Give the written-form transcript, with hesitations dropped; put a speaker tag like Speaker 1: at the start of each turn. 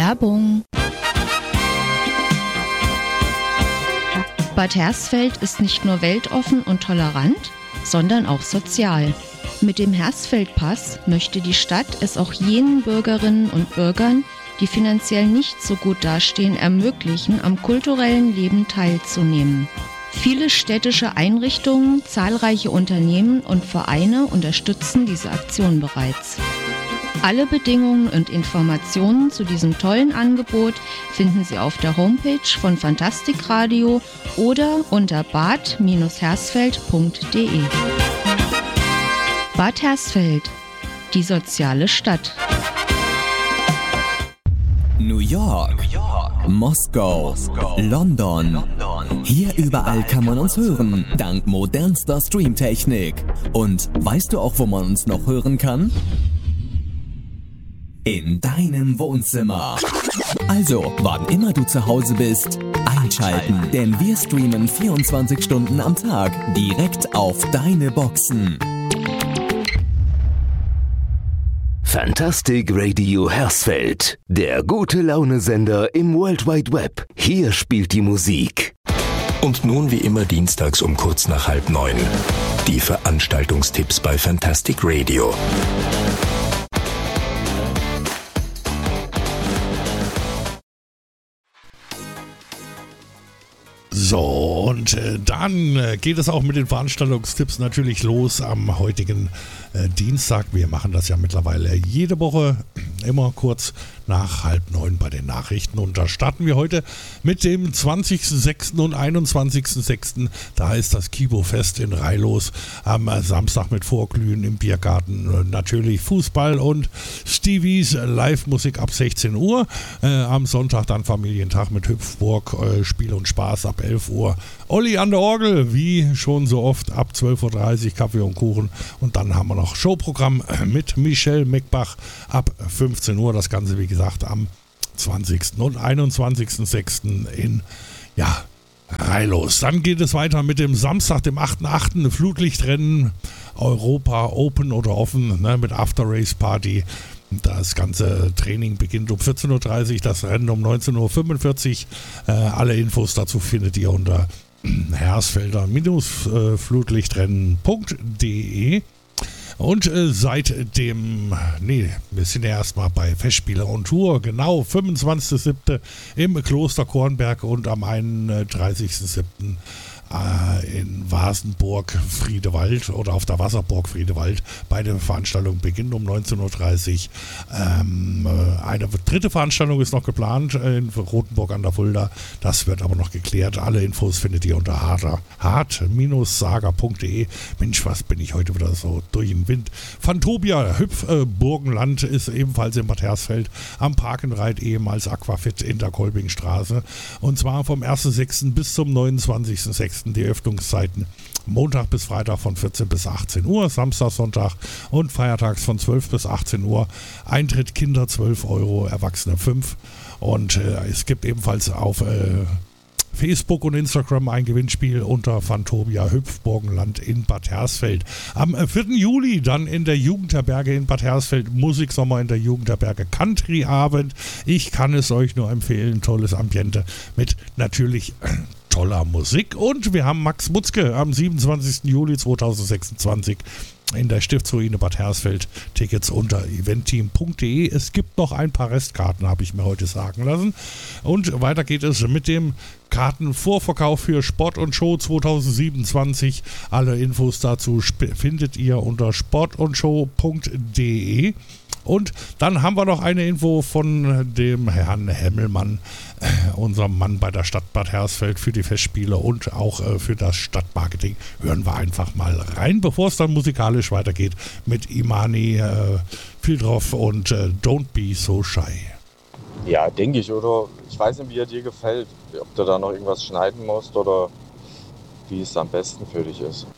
Speaker 1: Werbung. Bad Hersfeld ist nicht nur weltoffen und tolerant, sondern auch sozial. Mit dem Hersfeldpass möchte die Stadt es auch jenen Bürgerinnen und Bürgern, die finanziell nicht so gut dastehen, ermöglichen, am kulturellen Leben teilzunehmen. Viele städtische Einrichtungen, zahlreiche Unternehmen und Vereine unterstützen diese Aktion bereits. Alle Bedingungen und Informationen zu diesem tollen Angebot finden Sie auf der Homepage von Fantastikradio oder unter bad-hersfeld.de. Bad Hersfeld, die soziale Stadt.
Speaker 2: New York, Moskau, London. Hier überall kann man uns hören, dank modernster Streamtechnik. Und weißt du auch, wo man uns noch hören kann? In deinem Wohnzimmer. Also, wann immer du zu Hause bist, einschalten, denn wir streamen 24 Stunden am Tag direkt auf deine Boxen.
Speaker 3: Fantastic Radio Hersfeld, der Gute-Laune-Sender im World Wide Web. Hier spielt die Musik.
Speaker 4: Und nun wie immer dienstags um kurz nach 8:30. Die Veranstaltungstipps bei Fantastic Radio.
Speaker 5: So, und dann geht es auch mit den Veranstaltungstipps natürlich los am heutigen Dienstag. Wir machen das ja mittlerweile jede Woche, immer kurz nach 8:30 bei den Nachrichten. Und da starten wir heute mit dem 20.06. und 21.06. Da ist das Kibo-Fest in Rheilos am Samstag mit Vorglühen im Biergarten. Natürlich Fußball und Stevies Live-Musik ab 16 Uhr. Am Sonntag dann Familientag mit Hüpfburg, Spiel und Spaß ab 11 Uhr. Olli an der Orgel, wie schon so oft, ab 12.30 Uhr Kaffee und Kuchen. Und dann haben wir noch Showprogramm mit Michelle Meckbach ab 15 Uhr. Das Ganze, wie gesagt, am 20. und 21.06. in Rheilos. Dann geht es weiter mit dem Samstag, dem 8.8. Flutlichtrennen, Europa Open oder offen, mit After Race Party. Das ganze Training beginnt um 14.30 Uhr, das Rennen um 19.45 Uhr. Alle Infos dazu findet ihr unter hersfelder-flutlichtrennen.de. Und wir sind ja erstmal bei Festspiele und Tour, genau, 25.07. im Kloster Kornberg und am 31.07. in Wasenburg Friedewald oder auf der Wasserburg Friedewald. Beide Veranstaltungen beginnen um 19.30 Uhr. Eine dritte Veranstaltung ist noch geplant in Rothenburg an der Fulda. Das wird aber noch geklärt. Alle Infos findet ihr unter hart-saga.de. Mensch, was bin ich heute wieder so durch den Wind. Fantobia Hüpfburgenland ist ebenfalls in Bad Hersfeld am Parkenreit, ehemals Aquafit in der Kolbingstraße. Und zwar vom 1.6. bis zum 29.6. die Öffnungszeiten Montag bis Freitag von 14 bis 18 Uhr, Samstag, Sonntag und feiertags von 12 bis 18 Uhr. Eintritt Kinder 12 Euro, Erwachsene 5. Und es gibt ebenfalls auf Facebook und Instagram ein Gewinnspiel unter Fantobia Hüpfburgenland in Bad Hersfeld. Am 4. Juli dann in der Jugendherberge in Bad Hersfeld Musiksommer in der Jugendherberge Country Abend. Ich kann es euch nur empfehlen, tolles Ambiente mit natürlich toller Musik. Und wir haben Max Mutzke am 27. Juli 2026 in der Stiftsruine Bad Hersfeld. Tickets unter eventteam.de. Es gibt noch ein paar Restkarten, habe ich mir heute sagen lassen. Und weiter geht es mit dem Kartenvorverkauf für Sport und Show 2027. Alle Infos dazu findet ihr unter sportundshow.de. Und dann haben wir noch eine Info von dem Herrn Hemmelmann, unserem Mann bei der Stadt Bad Hersfeld für die Festspiele und auch für das Stadtmarketing. Hören wir einfach mal rein, bevor es dann musikalisch weitergeht mit Imani Fildroff und Don't Be So Shy.
Speaker 6: Ja, denke ich, oder ich weiß nicht, wie er dir gefällt, ob du da noch irgendwas schneiden musst oder wie es am besten für dich ist.